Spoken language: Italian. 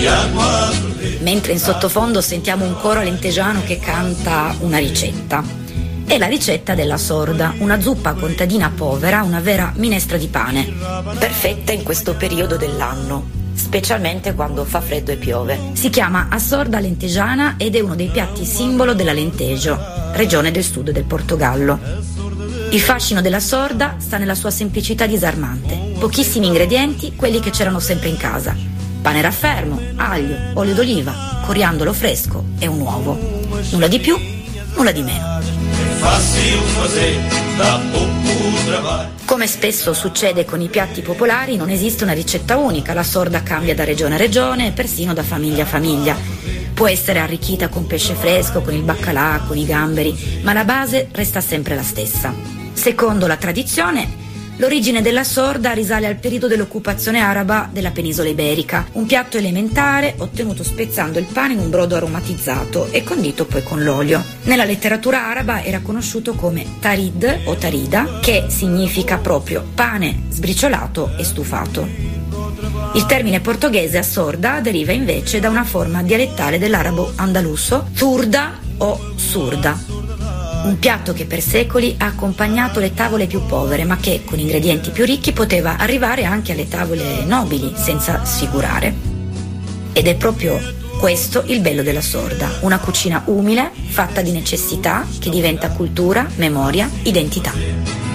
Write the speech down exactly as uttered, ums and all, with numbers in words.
Mentre in sottofondo sentiamo un coro alentegiano che canta una ricetta. È la ricetta della sorda, una zuppa contadina povera, una vera minestra di pane, perfetta in questo periodo dell'anno, specialmente quando fa freddo e piove. Si chiama assorda alentegiana ed è uno dei piatti simbolo dell'Alentejo, regione del sud del Portogallo. Il fascino della sorda sta nella sua semplicità disarmante. Pochissimi ingredienti, quelli che c'erano sempre in casa. Pane raffermo, aglio, olio d'oliva, coriandolo fresco e un uovo. Nulla di più, nulla di meno. Come spesso succede con i piatti popolari, non esiste una ricetta unica. La sorda cambia da regione a regione e persino da famiglia a famiglia. Può essere arricchita con pesce fresco, con il baccalà, con i gamberi, ma la base resta sempre la stessa. Secondo la tradizione, l'origine della sorda risale al periodo dell'occupazione araba della penisola iberica, un piatto elementare ottenuto spezzando il pane in un brodo aromatizzato e condito poi con l'olio. Nella letteratura araba era conosciuto come tarid o tarida, che significa proprio pane sbriciolato e stufato. Il termine portoghese assorda deriva invece da una forma dialettale dell'arabo andaluso, zurda o surda. Un piatto che per secoli ha accompagnato le tavole più povere, ma che con ingredienti più ricchi poteva arrivare anche alle tavole nobili senza sfigurare. Ed è proprio questo il bello della sorda, una cucina umile, fatta di necessità, che diventa cultura, memoria, identità.